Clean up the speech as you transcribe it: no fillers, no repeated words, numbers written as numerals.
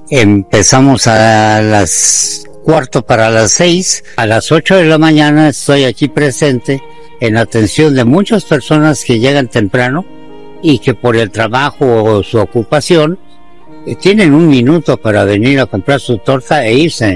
Empezamos a las 5:45. A las 8 de la mañana estoy aquí presente en atención de muchas personas que llegan temprano y que por el trabajo o su ocupación tienen un minuto para venir a comprar su torta e irse.